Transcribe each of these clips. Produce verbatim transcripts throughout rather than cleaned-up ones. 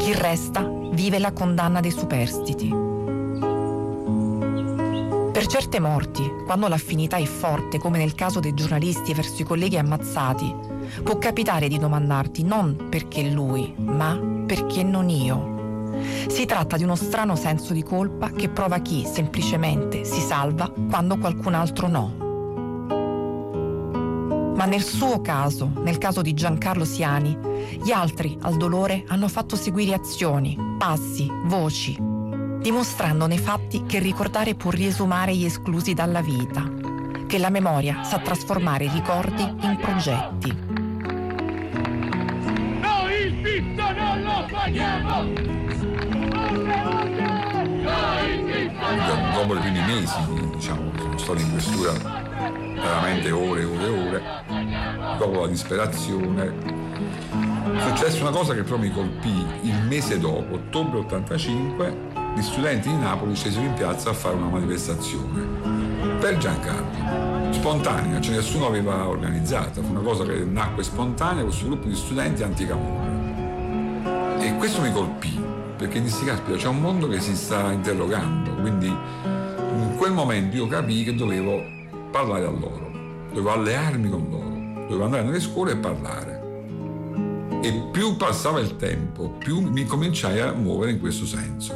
Chi resta vive la condanna dei superstiti. Per certe morti, quando l'affinità è forte, come nel caso dei giornalisti verso i colleghi ammazzati, può capitare di domandarti non perché lui, ma perché non io. Si tratta di uno strano senso di colpa che prova chi semplicemente si salva quando qualcun altro no. Ma nel suo caso, nel caso di Giancarlo Siani, gli altri al dolore hanno fatto seguire azioni, passi, voci, dimostrando nei fatti che ricordare può riesumare gli esclusi dalla vita, che la memoria sa trasformare i ricordi in progetti. Noi il pizzo non lo paghiamo! Dopo i primi mesi, diciamo, sono stato in questura veramente ore e ore e ore, dopo la disperazione, successe una cosa che proprio mi colpì. Il mese dopo, ottobre ottantacinque, gli studenti di Napoli scesero in piazza a fare una manifestazione per Giancarlo, spontanea, cioè nessuno aveva organizzata, fu una cosa che nacque spontanea, questo gruppo di studenti anticamorra. E questo mi colpì, perché dissi, caspita, c'è un mondo che si sta interrogando, quindi in quel momento io capii che dovevo parlare a loro, dovevo allearmi con loro, dovevo andare nelle scuole e parlare. E più passava il tempo, più mi cominciai a muovere in questo senso.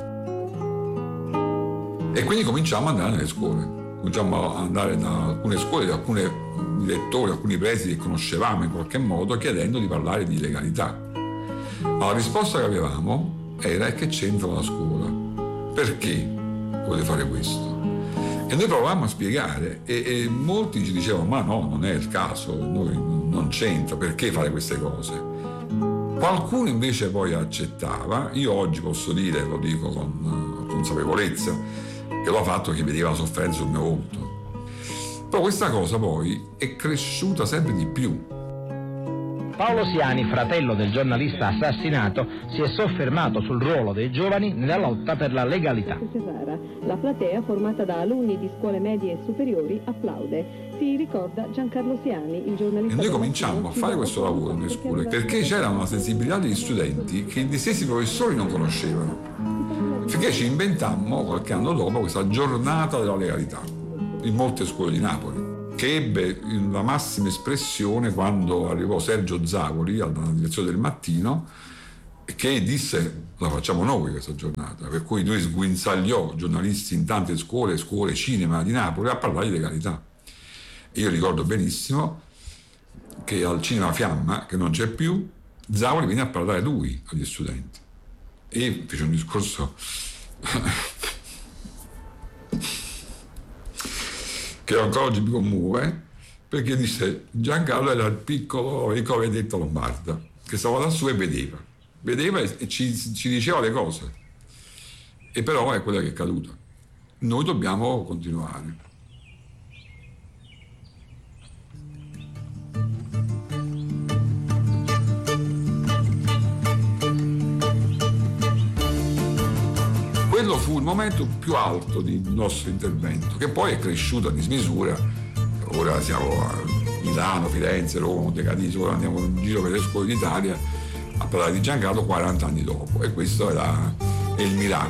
E quindi cominciamo ad andare nelle scuole, cominciamo ad andare da alcune scuole, da alcuni direttori, alcuni presidi che conoscevamo in qualche modo, chiedendo di parlare di legalità. Ma la risposta che avevamo era: che c'entra la scuola? Perché volete fare questo? E noi provavamo a spiegare e, e molti ci dicevano: ma no, non è il caso, noi non c'entra, perché fare queste cose? Qualcuno invece poi accettava. Io oggi posso dire, lo dico con consapevolezza, che l'ho fatto perché vedeva la sofferenza sul mio volto. Però questa cosa poi è cresciuta sempre di più. Paolo Siani, fratello del giornalista assassinato, si è soffermato sul ruolo dei giovani nella lotta per la legalità. La platea, formata da alunni di scuole medie e superiori, applaude. Si ricorda Giancarlo Siani, il giornalista. E noi cominciamo a fare questo lavoro nelle scuole perché c'era una sensibilità degli studenti che gli stessi professori non conoscevano. Finché ci inventammo, qualche anno dopo, questa giornata della legalità in molte scuole di Napoli, che ebbe la massima espressione quando arrivò Sergio Zavoli alla direzione del Mattino, che disse: la facciamo noi questa giornata, per cui lui sguinzagliò giornalisti in tante scuole, scuole, cinema di Napoli a parlare di legalità. E io ricordo benissimo che al Cinema Fiamma, che non c'è più, Zavoli venne a parlare lui agli studenti e fece un discorso che ancora oggi mi commuove, perché disse: Giancarlo era il piccolo amico Benedetto Lombarda, che stava lassù e vedeva, vedeva e ci, ci diceva le cose. E però è quella che è caduta. Noi dobbiamo continuare. Quello fu il momento più alto del nostro intervento, che poi è cresciuto a dismisura. Ora siamo a Milano, Firenze, Roma, Montecatini, ora andiamo in giro per le scuole d'Italia a parlare di Giancarlo quaranta anni dopo, e questo è, la, è il miracolo.